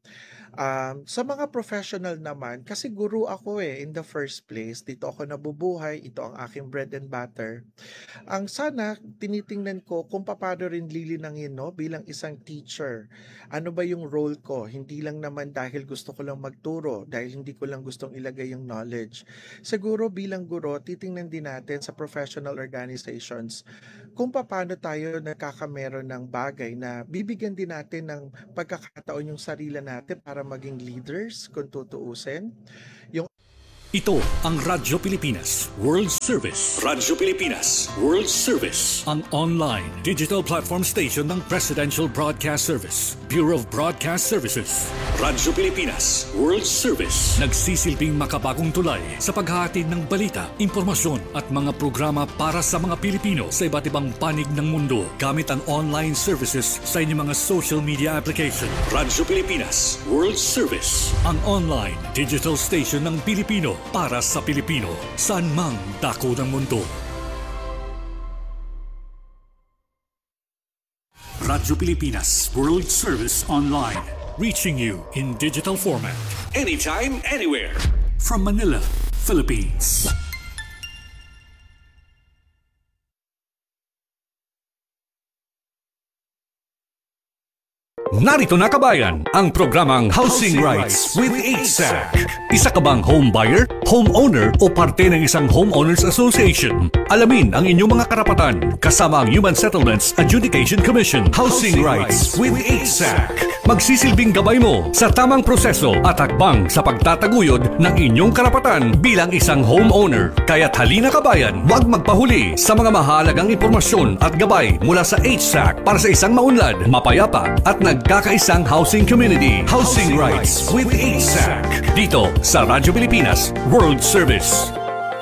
Um, sa mga professional naman, kasi guru ako eh, in the first place, dito ako nabubuhay, ito ang aking bread and butter. Ang sana, tinitingnan ko kung paano rin lilinangin, no, bilang isang teacher. Ano ba yung role ko? Hindi lang naman dahil gusto ko lang magturo, dahil hindi ko lang gustong ilagay yung knowledge. Siguro bilang guro, titingnan din natin sa professional organizations kung paano tayo nagkakameron ng bagay na bibigyan din natin ng pagkakataon yung sarili natin para maging leaders kung tutuusin. Yung Ito ang Radyo Pilipinas World Service. Radyo Pilipinas World Service. Ang online digital platform station ng Presidential Broadcast Service, Bureau of Broadcast Services. Radyo Pilipinas World Service. Nagsisilbing makabagong tulay sa paghahatid ng balita, impormasyon at mga programa para sa mga Pilipino sa iba't ibang panig ng mundo gamit ang online services sa inyong mga social media application. Radyo Pilipinas World Service. Ang online digital station ng Pilipino para sa Pilipino, saan mang dako ng mundo. Radyo Pilipinas World Service Online, reaching you in digital format, anytime, anywhere, from Manila, Philippines. Narito na kabayan, ang programang Housing Rights with H S A C. Isa ka bang home buyer, homeowner o parte ng isang homeowners association? Alamin ang inyong mga karapatan kasama ang Human Settlements Adjudication Commission. Housing Rights with H S A C. Magsisilbing gabay mo sa tamang proseso at hakbang sa pagtataguyod ng inyong karapatan bilang isang homeowner. Kaya't halina kabayan, huwag magpahuli sa mga mahalagang impormasyon at gabay mula sa H S A C para sa isang maunlad, mapayapa at nagkakaisang housing community. Housing Rights with H S A C. Dito sa Radyo Pilipinas World Service.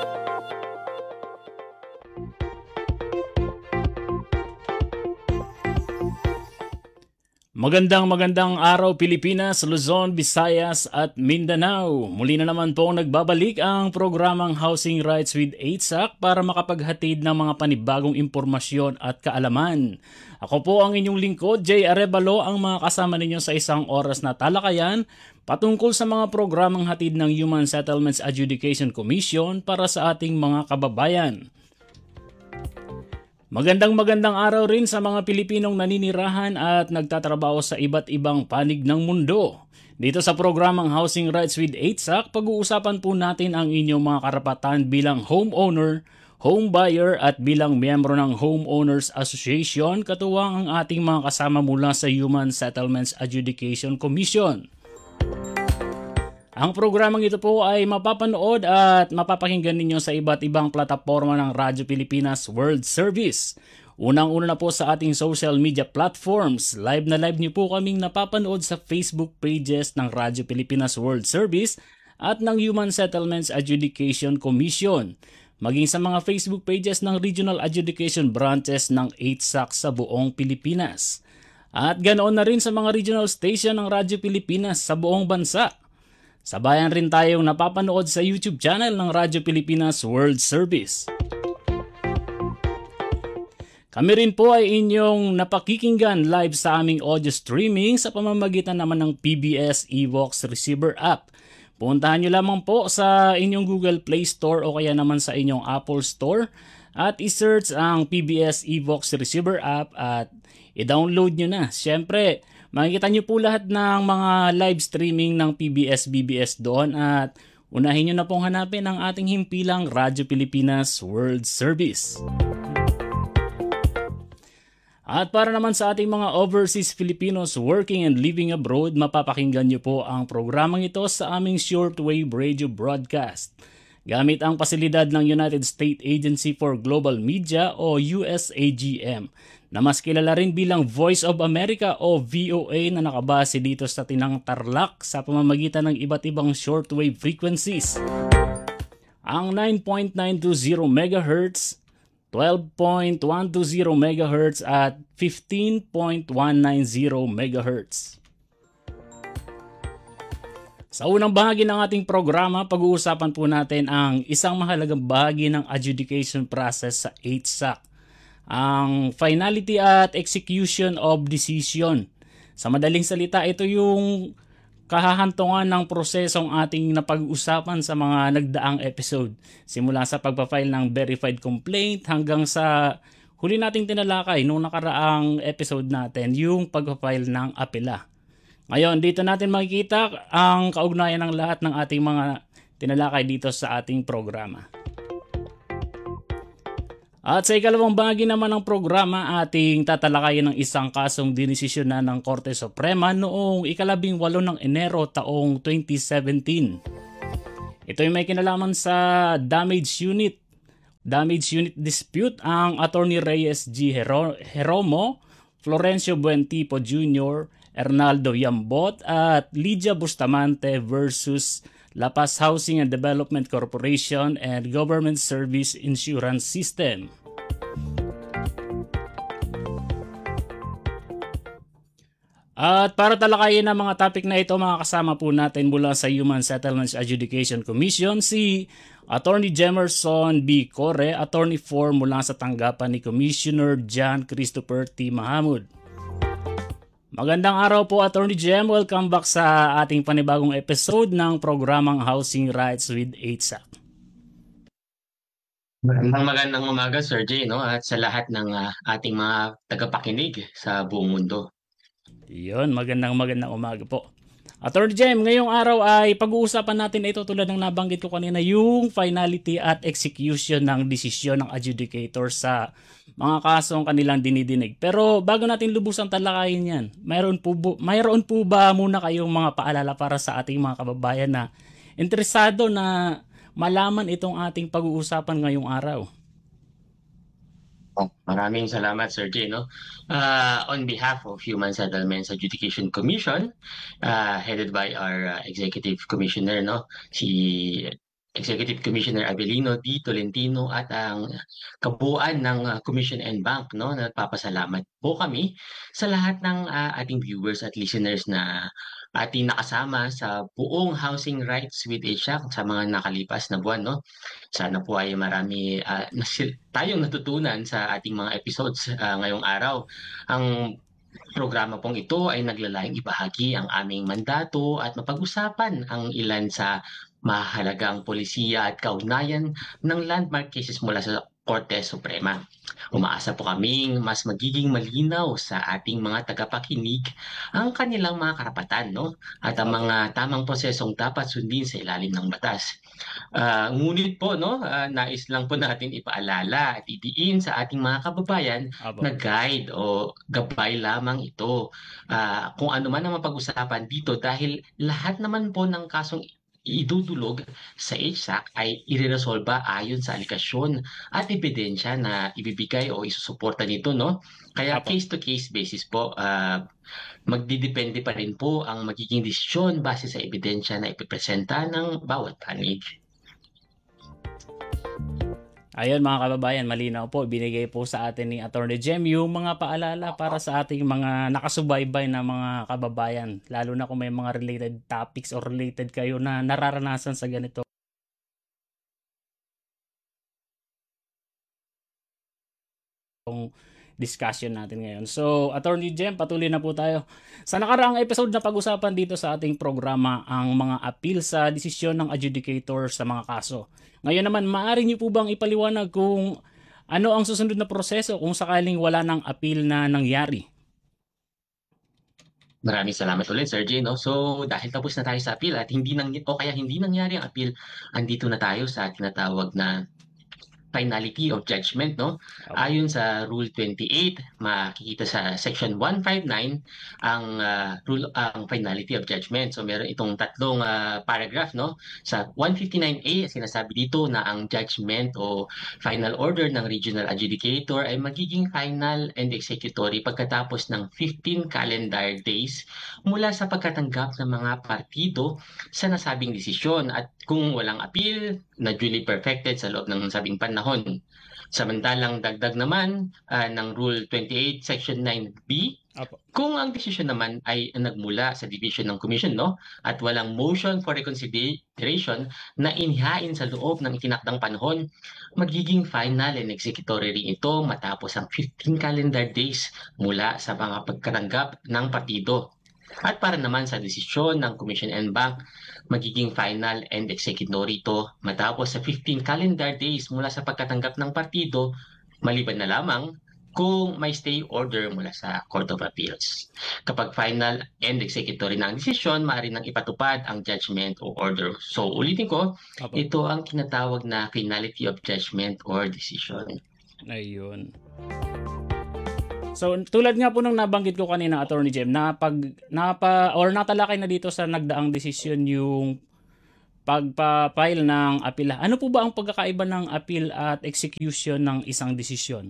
Magandang magandang araw Pilipinas, Luzon, Visayas at Mindanao. Muli na naman po nagbabalik ang programang Housing Rights with H S A C para makapaghatid ng mga panibagong impormasyon at kaalaman. Ako po ang inyong lingkod, Jay Arevalo, ang mga kasama ninyo sa isang oras na talakayan patungkol sa mga programang hatid ng Human Settlements Adjudication Commission para sa ating mga kababayan. Magandang magandang araw rin sa mga Pilipinong naninirahan at nagtatrabaho sa iba't ibang panig ng mundo. Dito sa programang Housing Rights with H S A C, pag-uusapan po natin ang inyong mga karapatan bilang homeowner, home buyer at bilang miyembro ng Homeowners Association, katuwang ang ating mga kasama mula sa Human Settlements Adjudication Commission. Ang programang ito po ay mapapanood at mapapakinggan ninyo sa iba't ibang plataforma ng Radyo Pilipinas World Service. Unang-una na po sa ating social media platforms. Live na live niyo po kaming napapanood sa Facebook pages ng Radyo Pilipinas World Service at ng Human Settlements Adjudication Commission. maging sa mga Facebook pages ng Regional Adjudication Branches ng eight S A C sa buong Pilipinas. At ganoon na rin sa mga regional station ng Radyo Pilipinas sa buong bansa. Sabayan rin tayong napapanood sa YouTube channel ng Radyo Pilipinas World Service. Kami rin po ay inyong napakikinggan live sa aming audio streaming sa pamamagitan naman ng P B S Evox Receiver app. Puntahan nyo lamang po sa inyong Google Play Store o kaya naman sa inyong Apple Store at isearch ang P B S Evox Receiver app at i-download nyo na. Siyempre, makikita nyo po lahat ng mga live streaming ng P B S B B S doon at unahin nyo na pong hanapin ang ating himpilang Radyo Pilipinas World Service. At para naman sa ating mga overseas Filipinos working and living abroad, mapapakinggan nyo po ang programang ito sa aming shortwave radio broadcast. Gamit ang pasilidad ng United States Agency for Global Media o U S A G M, na mas kilala rin bilang Voice of America o V O A na nakabase dito sa Tinang Tarlac sa pamamagitan ng iba't ibang shortwave frequencies. Ang nine point nine two zero megahertz, twelve point one two zero megahertz at fifteen point one nine zero megahertz. Sa unang bahagi ng ating programa, pag-uusapan po natin ang isang mahalagang bahagi ng adjudication process sa eight S A C, ang finality at execution of decision. Sa madaling salita, ito yung kahahantungan ng prosesong ating napag-usapan sa mga nagdaang episode. Simula sa pagpa-file ng verified complaint hanggang sa huli nating tinalakay nung nakaraang episode natin, yung pagpa-file ng apela. Ngayon, dito natin makikita ang kaugnayan ng lahat ng ating mga tinalakay dito sa ating programa. At sa ikalawang bahagi naman ng programa, ating tatalakayin ng isang kasong dinesisyonan ng Korte Suprema noong ikalabing walo ng Enero taong twenty seventeen. Ito ay may kinalaman sa damage unit. Damage unit dispute ang Attorney Reyes G. Hero- Jeromo, Florencio Buentipo Junior, Ernaldo Yambot at Lydia Bustamante versus La Paz Housing and Development Corporation and Government Service Insurance System. At para talakayin ang mga topic na ito, makakasama po natin mula sa Human Settlements Adjudication Commission si Attorney Jemerson B. Corre, Attorney four mula sa tanggapan ni Commissioner John Christopher T. Mahamud. Magandang araw po, Attorney Jem. Welcome back sa ating panibagong episode ng programang Housing Rights with eight S A C. Magandang magandang umaga, Sir Jay, no? At sa lahat ng ah, ating mga tagapakinig sa buong mundo. Yun, magandang magandang umaga po. Attorney Jem, ngayong araw ay pag-uusapan natin ito tulad ng nabanggit ko kanina, yung finality at execution ng desisyon ng adjudicator sa mga kasong kanilang dinidinig. Pero bago natin lubusang talakayin yan, mayroon po, bu- mayroon po ba muna kayong mga paalala para sa ating mga kababayan na interesado na malaman itong ating pag-uusapan ngayong araw? Oh, maraming salamat, Sir Jay, no? Uh, on behalf of Human Settlements Adjudication Commission, uh, headed by our uh, Executive Commissioner, no? Si Executive Commissioner Avelino D. Tolentino at ang kabuuan ng uh, Commission and Bank, no? Nagpapasalamat po kami sa lahat ng uh, ating viewers at listeners na ating nakasama sa buong Housing Rights with eight S A C sa mga nakalipas na buwan, no? Sana po ay marami uh, nasil- tayong natutunan sa ating mga episodes uh, ngayong araw. Ang programa pong ito ay naglalayong ibahagi ang aming mandato at mapag-usapan ang ilan sa mahalagang polisiya at kaugnayan ng landmark cases mula sa Korte Suprema. Umaasa po kaming mas magiging malinaw sa ating mga tagapakinig ang kanilang mga karapatan, no? At ang mga tamang prosesong dapat sundin sa ilalim ng batas. Uh, ngunit po, no, uh, nais lang po natin ipaalala at idiin sa ating mga kababayan Aba. na guide o gabay lamang ito. Uh, kung ano man ang mapag-usapan dito dahil lahat naman po ng kasong idudulog sa eight S A C ay ireresolba ayon sa alikasyon at ebidensya na ibibigay o isusuporta nito, no? Kaya Apo. case-to-case basis po, uh, magdidepende pa rin po ang magiging desisyon base sa ebidensya na ipipresenta ng bawat panig. Ayun mga kababayan, malinaw po, binigay po sa atin ni Attorney Jem yung mga paalala para sa ating mga nakasubaybay na mga kababayan, lalo na kung may mga related topics or related kayo na nararanasan sa ganito discussion natin ngayon. So, Attorney Jem, patuloy na po tayo. Sa nakaraang episode na pag-usapan dito sa ating programa ang mga appeal sa desisyon ng adjudicator sa mga kaso. Ngayon naman, maaari niyo po bang ipaliwanag kung ano ang susunod na proseso kung sakaling wala ng appeal na nangyari? Maraming salamat ulit, Sir Jay, no? So, dahil tapos na tayo sa appeal at hindi nang o kaya hindi nangyari ang appeal, andito na tayo sa tinatawag na finality of judgment, no? Ayon sa Rule twenty-eight, makikita sa Section one fifty-nine ang uh, rule ang finality of judgment. So meron itong tatlong uh, paragraph, no? Sa one fifty-nine A, sinasabi dito na ang judgment o final order ng regional adjudicator ay magiging final and executory pagkatapos ng fifteen calendar days mula sa pagkatanggap ng mga partido sa nasabing desisyon at kung walang appeal na duly perfected sa loob ng sabing panahon. Samantalang dagdag naman uh, ng Rule twenty-eight Section nine B, Apo. kung ang desisyon naman ay nagmula sa division ng commission, no, at walang motion for reconsideration na inihain sa loob ng itinakdang panahon, magiging final and executory rin ito matapos ang fifteen calendar days mula sa mga pagkatanggap ng partido. At para naman sa desisyon ng Commission and Bank, magiging final and executory ito matapos sa fifteen calendar days mula sa pagkatanggap ng partido, maliban na lamang kung may stay order mula sa Court of Appeals. Kapag final and executory na ang desisyon, maaari nang ipatupad ang judgment o order. So ulitin ko, Apo. ito ang tinatawag na finality of judgment or decision. Ayun. So, tulad nga po nung nabanggit ko kanina, Attorney Jem, na pag napa or natalakay na dito sa nagdaang desisyon yung pagpa-file ng appeal. Ano po ba ang pagkakaiba ng appeal at execution ng isang desisyon?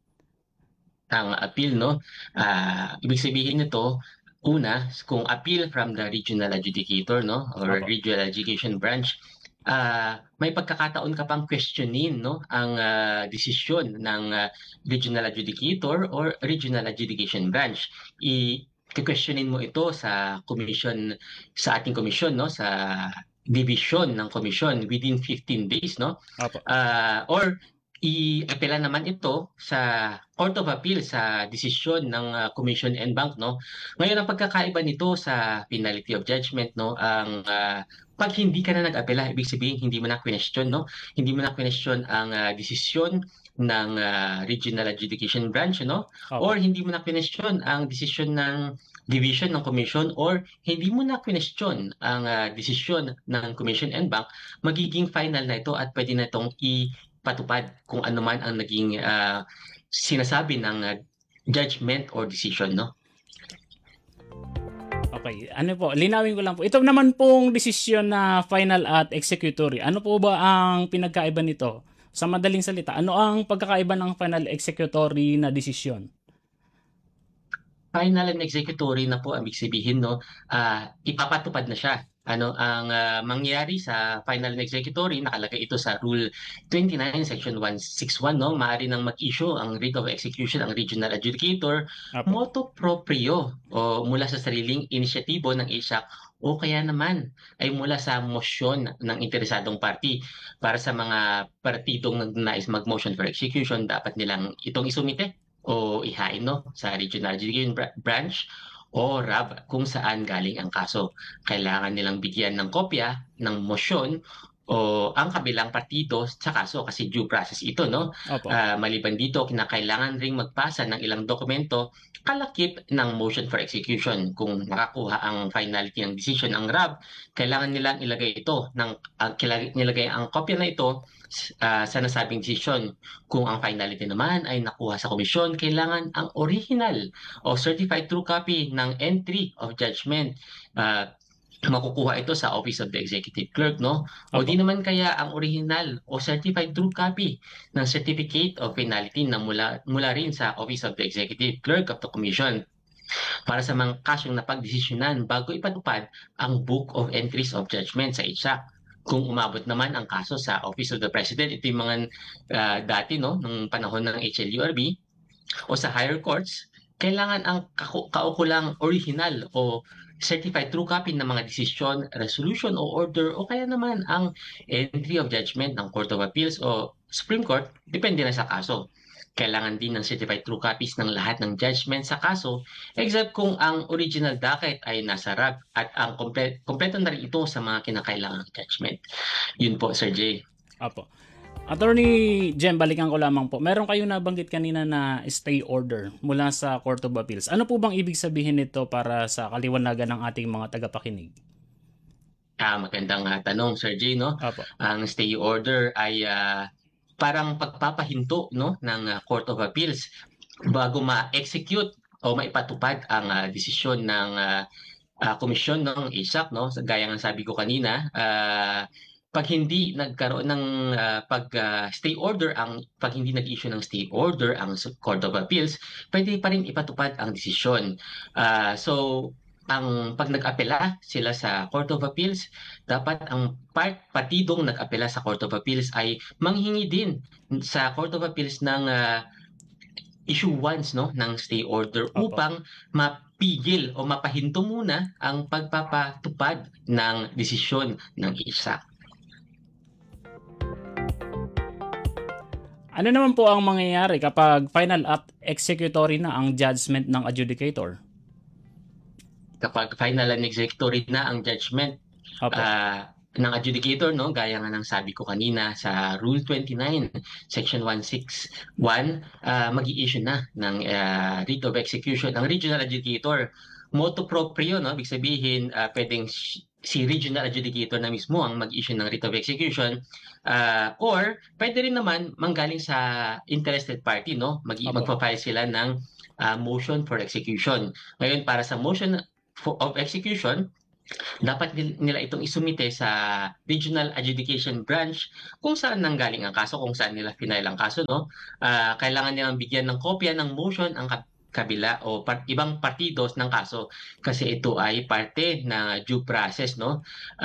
Ang appeal, no? Uh, ibig sabihin nito, una, kung appeal from the regional adjudicator, no, or Opo. regional education branch, uh, may pagkakataon ka pang questionin, no, ang uh, desisyon ng uh, regional adjudicator or regional adjudication branch. I questionin mo ito sa commission, sa ating commission, no, sa division ng commission within fifteen days, no? Opo. Uh, or i-apela naman ito sa Court of Appeal sa desisyon ng uh, Commission and Bank, no. Ngayon ang pagkakaiba nito sa finality of judgment, no, ang uh, pag hindi ka na nag-apela, ibig sabihin hindi mo na question, no, hindi mo na question ang uh, desisyon ng uh, regional adjudication branch, no, Opo. or hindi mo na question ang desisyon ng division ng commission, or hindi mo na question ang uh, desisyon ng Commission and Bank, magiging final na ito at pwede na itong i patupad kung ano man ang naging uh, sinasabi ng uh, judgment or decision, no? Okay, ano po, linawin ko lang po. Ito naman pong desisyon na final at executory. Ano po ba ang pinagkaiba nito? Sa madaling salita, ano ang pagkakaiba ng final executory na desisyon? Final and executory na po ang ibig sabihin, no, uh, ipapatupad na siya. Ano ang uh, mangyayari sa final and executory, nakalagay ito sa Rule twenty-nine Section one sixty-one, no, maaari nang mag-issue ang writ of execution ang regional adjudicator Apo. motu proprio o mula sa sariling inisyatibo ng I S A C o kaya naman ay mula sa motion ng interesadong party. Para sa mga partidong nais mag-motion for execution, dapat nilang itong isumite o ihain, no, sa regional adjudication branch o R A B kung saan galing ang kaso. Kailangan nilang bigyan ng kopya ng motion o ang kabilang partido sa kaso kasi due process ito, no? Opo. Uh, maliban dito, kinakailangan ring magpasa ng ilang dokumento kalakip ng motion for execution. Kung nakakuha ang finality ng decision ng R A B, kailangan nilang ilagay ito, ng, uh, nilagay ang kopya na ito uh, sa nasabing decision. Kung ang finality naman ay nakuha sa komisyon, kailangan ang original o certified true copy ng entry of judgment. Uh, makukuha ito sa Office of the Executive Clerk, no? O Opo. di naman kaya ang original o certified true copy ng Certificate of Finality na mula, mula rin sa Office of the Executive Clerk of the Commission. Para sa mga kasyong napagdesisyonan bago ipatupad ang Book of Entries of Judgment sa I S A C. Kung umabot naman ang kaso sa Office of the President, ito yung mga ah, dati, no, nung panahon ng H L U R B o sa higher courts, kailangan ang kaku- kaukulang original o certified true copy ng mga desisyon, resolution o order o kaya naman ang entry of judgment ng Court of Appeals o Supreme Court, depende na sa kaso. Kailangan din ng certified true copies ng lahat ng judgment sa kaso, except kung ang original docket ay nasa R A B at ang komple- kompleto na rin ito sa mga kinakailangang judgment. Yun po, Sir Jay. Apo. Attorney Jem, balikan ko lamang po. Meron kayong nabanggit kanina na stay order mula sa Court of Appeals. Ano po bang ibig sabihin nito para sa kaliwanagan ng ating mga tagapakinig? Ah, magandang ah, tanong, Sir Jay, no? Apo. Ang stay order ay ah, parang pagpapahinto, no, ng ah, Court of Appeals bago ma-execute o maipatupad ang ah, desisyon ng ah, ah, komisyon ng I S A C, no? Sa- Gaya ng sabi ko kanina, ah, pag hindi nagkaroon ng ah, pag ah, stay order ang pag hindi nag-issue ng stay order ang s- Court of Appeals, pwede pa rin ipatupad ang desisyon. Ah, so ang pag nag-apela sila sa Court of Appeals, dapat ang part partidong nag-apela sa Court of Appeals ay manghingi din sa Court of Appeals ng ah, issuance, no, ng stay order Opo. upang mapigil o mapahinto muna ang pagpapatupad ng desisyon ng I S A C. Ano naman po ang mangyayari kapag final at executory na ang judgment ng adjudicator? Kapag final and executory na ang judgment Apo. ah, ng adjudicator, no, gaya nga ng sabi ko kanina sa Rule twenty-nine, Section one sixty-one, uh, mag-i-issue na ng ah, writ of execution ang regional adjudicator. Motu proprio, no, ibig sabihin ah, pwedeng si si regional adjudicator na mismo ang mag-issue ng writ of execution, ah, or pwede rin naman manggaling sa interested party, no, mag Apo. magpa-file sila ng ah, motion for execution. Ngayon, para sa motion for, of execution, dapat nil- nila itong isumite sa Regional Adjudication Branch kung saan nanggaling ang kaso, kung saan nila final ang kaso, no? Ah, kailangan nilang bigyan ng kopya ng motion ang ka- kabila o part, ibang partidos ng kaso kasi ito ay parte ng due process, no?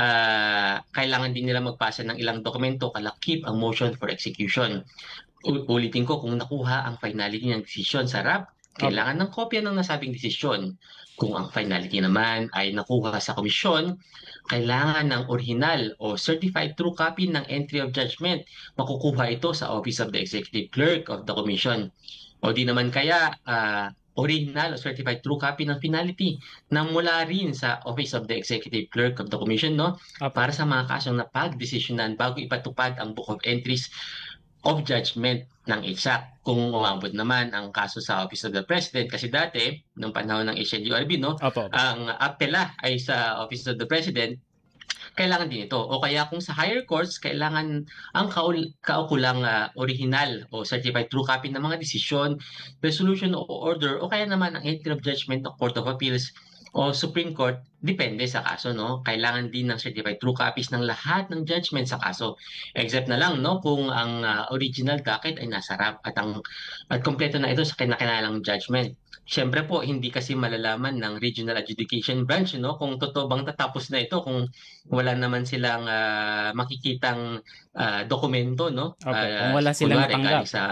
Ah, kailangan din nila magpasa ng ilang dokumento kalakip ang motion for execution. U- ulitin ko, kung nakuha ang finality ng desisyon sa R A B, kailangan ng kopya ng nasabing desisyon. Kung ang finality naman ay nakuha sa komisyon, kailangan ng original o certified true copy ng entry of judgment. Makukuha ito sa Office of the Executive Clerk of the Commission. O di naman kaya ah, original o certified true copy ng finality na mula rin sa Office of the Executive Clerk of the Commission, no? Apo. Para sa mga kasong napag-desisyonan bago ipatupad ang Book of Entries of Judgment ng I S A C. Kung umabot naman ang kaso sa Office of the President, kasi dati, nung panahon ng H L U R B, no, Apo. ang apela ay sa Office of the President, kailangan din ito. O kaya kung sa higher courts, kailangan ang kaul- kaukulang ah, original o certified true copy ng mga desisyon, resolution o order, o kaya naman ang entry of judgment ng Court of Appeals o Supreme Court, depende sa kaso, no? Kailangan din ng certified true copies ng lahat ng judgment sa kaso. Except na lang, no, kung ang ah, original docket ay nasa R A B at ang at kompleto na ito sa kinakailangang judgment. Siyempre po, hindi kasi malalaman ng Regional Adjudication Branch, no, kung totoo bang tatapos na ito, kung wala naman silang ah, makikitang ah, dokumento, no? Opo, Ah, kung wala silang kunwari, natanggap. galing sa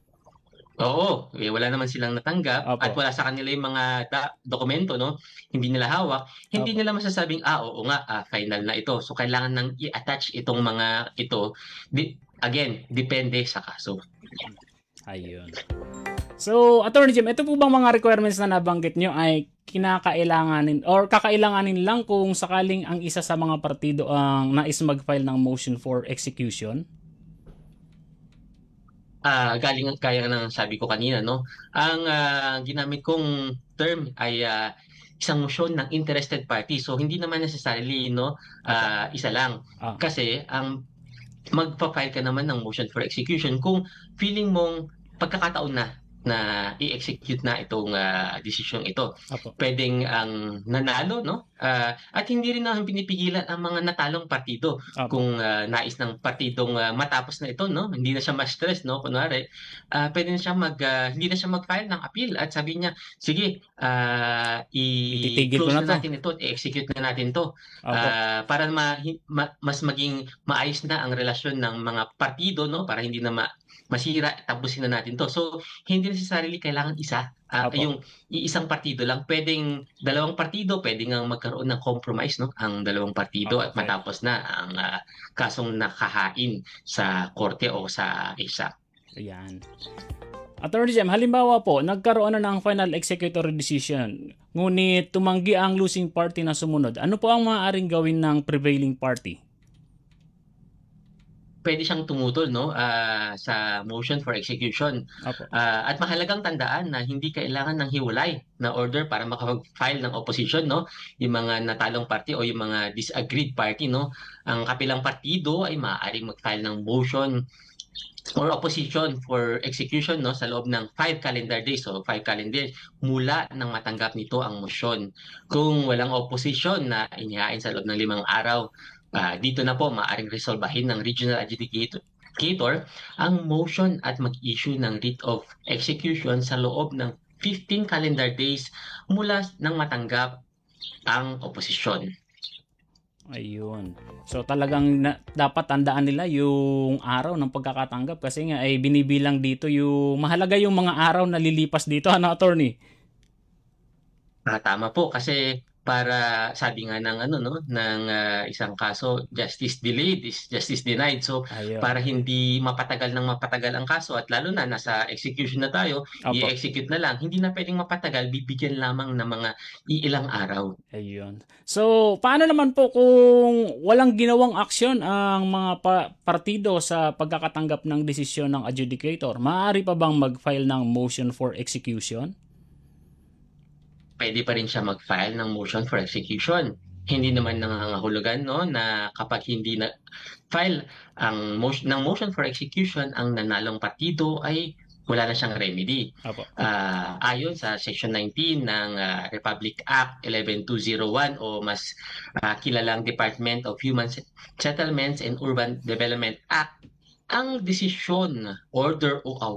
Oo, eh, wala naman silang natanggap Opo. at wala sa kanila yung mga da- dokumento, no? Hindi nila hawak. Hindi Opo. nila masasabing, ah, oo nga, ah, final na ito. So, kailangan nang i-attach itong mga ito. Di- again, depende sa kaso. Ayun. So, Attorney Jim, ito po bang mga requirements na nabanggit nyo ay kinakailanganin or kakailanganin lang kung sakaling ang isa sa mga partido ang nais mag-file ng motion for execution? Ah, galing kaya ng sabi ko kanina, no? Ang ah, ginamit kong term ay ah, isang motion ng interested party. So, hindi naman necessarily, no, ah, isa lang. Ah. Kasi, ang magpa-file ka naman ng motion for execution kung feeling mong pagkakataon na na i-execute na itong uh, desisyong ito. Apo. Pwedeng ang nanalo, no? Uh, at hindi rin naman pinipigilan ang mga natalong partido. Apo. Kung uh, nais ng partidong uh, matapos na ito, no? Hindi na siya ma-stress, no? Kunwari, uh, pwede na siya mag, uh, hindi na siya mag-file ng appeal at sabi niya, sige, uh, Ititigil ko i-close na na to. natin ito, i-execute na natin to. Apo. Uh, para ma, ma, mas maging maayos na ang relasyon ng mga partido, no? Para hindi na ma, masira, tapusin na natin to. So, hindi necessarily kailangan isa. Uh, Apo. yung iisang partido lang, pwedeng dalawang partido, pwedeng ang magkaroon ng compromise, no? Ang dalawang partido at Okay. matapos na ang uh, kasong nakahain sa korte o sa isa. Ayan. Attorney Jem, halimbawa po, nagkaroon na ng final executory decision, ngunit tumanggi ang losing party na sumunod. Ano po ang maaaring gawin ng prevailing party? Pwede siyang tumutol, no, uh, sa motion for execution. Apo. Uh, at mahalagang tandaan na hindi kailangan ng hiwalay na order para makapag-file ng opposition, no? Yung mga natalong party o yung mga disagreed party, no? Ang kapilang partido ay maaaring mag-file ng motion or opposition for execution, no, sa loob ng five calendar days o so five calendar days mula nang matanggap nito ang motion. Kung walang opposition na inihain sa loob ng limang araw, Uh, dito na po maaaring resolbahin ng regional adjudicator ang motion at mag-issue ng writ of execution sa loob ng fifteen calendar days mula nang matanggap ang oposisyon. Ayun. So talagang na, dapat tandaan nila yung araw ng pagkakatanggap kasi nga ay binibilang dito yung mahalaga yung mga araw na lilipas dito, ano, attorney? Ah, tama po kasi para sabi nga ng ano no ng uh, isang kaso, justice delayed is justice denied. So Ayun. para hindi mapatagal ng mapatagal ang kaso at lalo na nasa execution na tayo, Opo. i-execute na lang, hindi na pwedeng mapatagal, bibigyan lamang ng mga iilang araw. Ayun. So paano naman po kung walang ginawang aksyon ang mga pa- partido sa pagkakatanggap ng desisyon ng adjudicator? Maaari pa bang mag-file ng motion for execution? Pwede pa rin siya mag-file ng motion for execution. Hindi naman nangangahulugan, no, na kapag hindi na file ang motion ng motion for execution ang nanalong partido ay wala na siyang remedy. Apo. Uh, ayon sa Section nineteen ng uh, Republic Act eleven two oh one o mas uh, kilalang Department of Human Settlements and Urban Development Act, ang desisyon, order o